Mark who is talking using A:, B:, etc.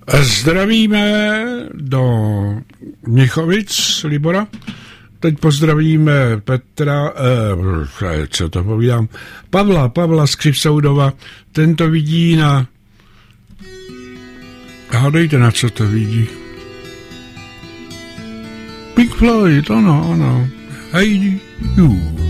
A: Zdravíme do Měchovic, Libora. Teď pozdravíme Petra, co to povídám, Pavla z Křivsoudova. Ten to vidí na... Hádejte, na co to vidí. Pink Floyd, ano. Hey you.